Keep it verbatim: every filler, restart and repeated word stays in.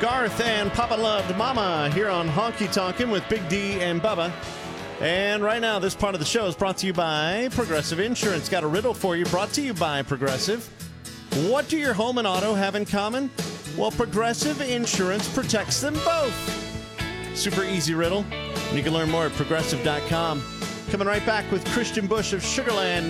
Garth and Papa Loved Mama here on Honky Tonkin' with Big D and Bubba. And right now, this part of the show is brought to you by Progressive Insurance. Got a riddle for you, brought to you by Progressive. What do your home and auto have in common? Well, Progressive Insurance protects them both. Super easy riddle. And you can learn more at progressive dot com. Coming right back with Christian Bush of Sugarland.